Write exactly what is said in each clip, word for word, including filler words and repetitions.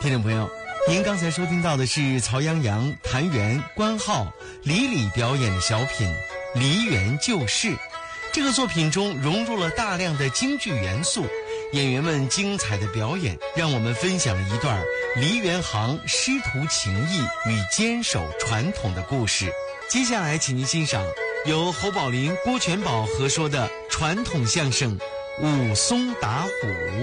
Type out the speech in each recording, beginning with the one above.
听众朋友，您刚才收听到的是曹阳阳、谭元、关浩、李李表演的小品《梨园旧事》。这个作品中融入了大量的京剧元素，演员们精彩的表演让我们分享了一段梨园行师徒情谊与坚守传统的故事。接下来请您欣赏由侯宝林、郭全宝合说的传统相声《武松打虎》。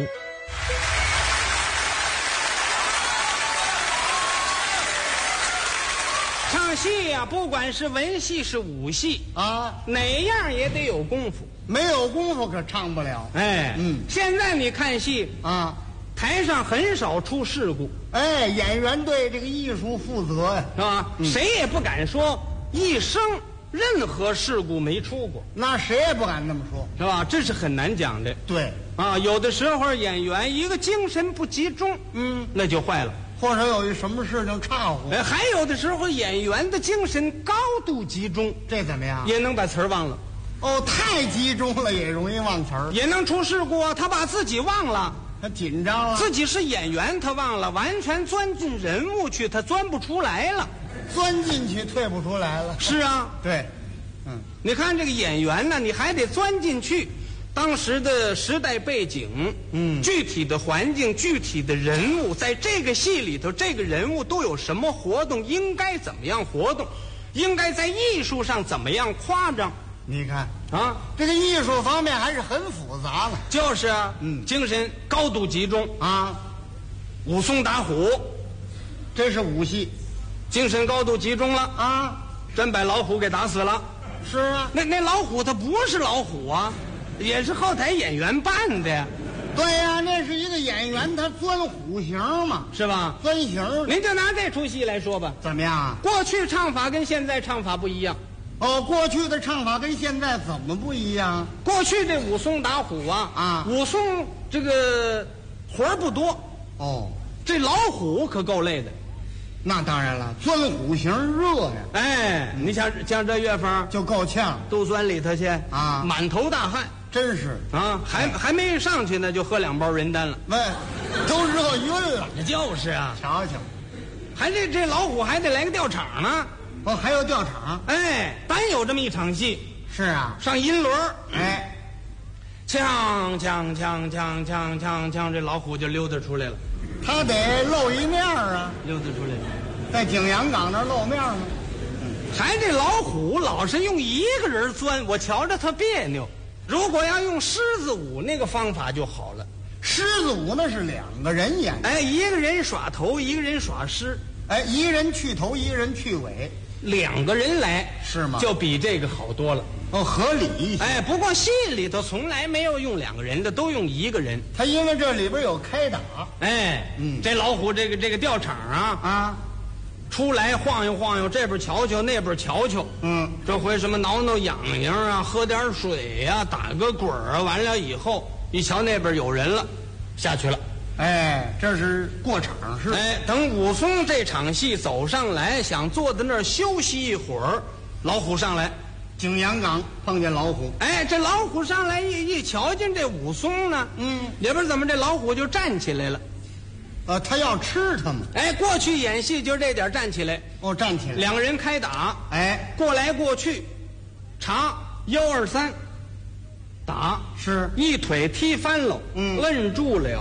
唱戏呀、啊，不管是文戏是武戏啊， 哪样也得有功夫， 没有功夫可唱不了。 哎， 嗯， 现在你看戏啊， 台上很少出事故， 哎，演员对这个艺术负责呀， 是吧？嗯、谁也不敢说一生任何事故没出过， 那谁也不敢那么说， 是吧？这是很难讲的。 对啊，有的时候演员一个精神不集中， 嗯， 那就坏了。 或者有一什么事情岔乎， 哎，还有的时候演员的精神高度集中， 这怎么样？ 也能把词儿忘了。 哦，太集中了也容易忘词儿， 也能出事故啊！他把自己忘了， 他紧张了， 自己是演员，他忘了，完全钻进人物去，他钻不出来了， 钻进去退不出来了。 是啊， 对，嗯， 你看这个演员呢，你还得钻进去。当时的时代背景， 嗯， 具体的环境，具体的人物，在这个戏里头，这个人物都有什么活动，应该怎么样活动，应该在艺术上怎么样夸张。 你看啊， 这个艺术方面还是很复杂的。 就是啊， 嗯， 精神高度集中啊。 武松打虎， 这是武戏， 精神高度集中了啊， 真把老虎给打死了。 是啊， 那那老虎它不是老虎啊，也是后台演员扮的呀。 对呀、啊，那是一个演员，他钻虎形嘛， 是吧？ 钻形。 您就拿这出戏来说吧， 怎么样啊？ 过去唱法跟现在唱法不一样。 哦，过去的唱法跟现在怎么不一样？ 过去这武松打虎啊， 啊， 武松这个活儿不多， 哦， 这老虎可够累的。 那当然了，钻虎形热呀。 哎，你像像这月份就够呛， 都钻里头去啊， 满头大汗， 真是啊，还还没上去呢，就喝两包人丹了， 喂，都热晕了。 就是啊， 瞧瞧， 还这这老虎还得来个吊场呢。 哦，还有吊场， 哎，单有这么一场戏。 是啊， 上银轮， 哎， 锵锵锵锵锵锵锵，这老虎就溜达出来了。 他得露一面啊， 溜达出来了， 在景阳冈那儿露面吗？ 还这老虎老是用一个人钻，我瞧着他别扭。如果要用狮子舞那个方法就好了。 狮子舞那是两个人演， 哎，一个人耍头，一个人耍狮， 哎，一人去头，一人去尾， 两个人来是吗？ 就比这个好多了。 哦，合理一些。 哎，不过戏里头从来没有用两个人的，都用一个人。 他因为这里边有开打， 哎， 嗯， 这老虎这个这个吊场啊啊， 出来晃悠晃悠，这边瞧瞧，那边瞧瞧， 嗯， 这回什么挠挠痒痒啊，喝点水呀、啊，打个滚儿啊，完了以后一瞧那边有人了，下去了。 哎，这是过场式。 哎，等武松这场戏走上来，想坐在那儿休息一会儿，老虎上来。 景阳冈碰见老虎， 哎，这老虎上来一一瞧见这武松呢， 嗯， 里边怎么这老虎就站起来了？ 呃，他要吃他们。 哎，过去演戏就这点站起来， 哦，站起来， 两个人开打， 哎， 过来过去，查幺二三，打是一腿踢翻了， 嗯， 摁住了。